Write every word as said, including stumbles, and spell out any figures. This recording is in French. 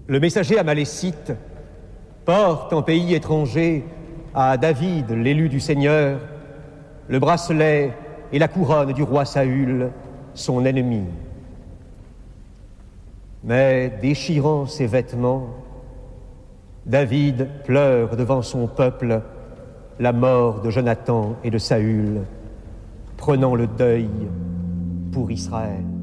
Le messager amalécite porte en pays étranger à David, l'élu du Seigneur, le bracelet et la couronne du roi Saül, son ennemi. Mais déchirant ses vêtements, David pleure devant son peuple la mort de Jonathan et de Saül, prenant le deuil pour Israël.